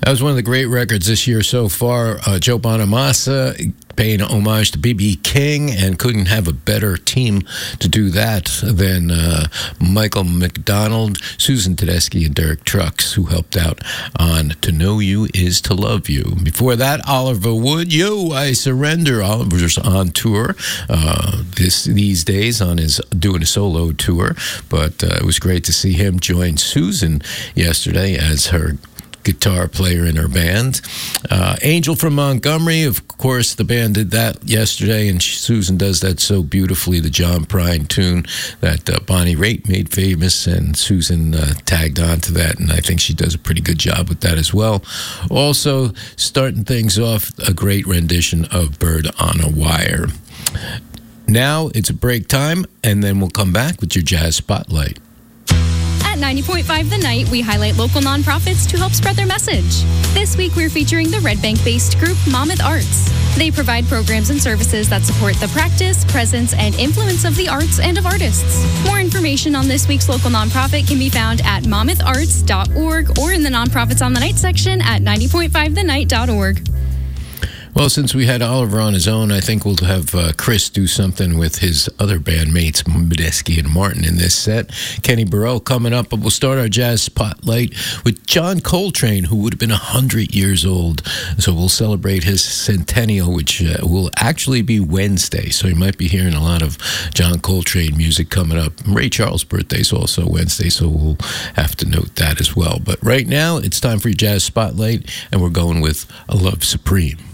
That was one of the great records this year so far. Joe Bonamassa paying homage to B.B. King, and couldn't have a better team to do that than Michael McDonald, Susan Tedeschi, and Derek Trucks, who helped out on To Know You Is to Love You. Before that, Oliver Wood, Yo, I Surrender. Oliver's on tour these days, doing a solo tour, but it was great to see him join Susan yesterday as her guitar player in her band. Angel from Montgomery, of course, the band did that yesterday, and Susan does that so beautifully, the John Prine tune that Bonnie Raitt made famous, and Susan tagged on to that, and I think she does a pretty good job with that as well. Also, starting things off, a great rendition of Bird on a Wire. Now, it's a break time, and then we'll come back with your Jazz Spotlight. At 90.5 The Night, we highlight local nonprofits to help spread their message. This week, we're featuring the Red Bank-based group Monmouth Arts. They provide programs and services that support the practice, presence, and influence of the arts and of artists. More information on this week's local nonprofit can be found at monmoutharts.org or in the Nonprofits on the Night section at 90.5thenight.org. Well, since we had Oliver on his own, I think we'll have Chris do something with his other bandmates, Medeski and Martin, in this set. Kenny Burrell coming up, but we'll start our Jazz Spotlight with John Coltrane, who would have been 100 years old. So we'll celebrate his centennial, which will actually be Wednesday. So you might be hearing a lot of John Coltrane music coming up. Ray Charles' birthday is also Wednesday, so we'll have to note that as well. But right now, it's time for your Jazz Spotlight, and we're going with A Love Supreme.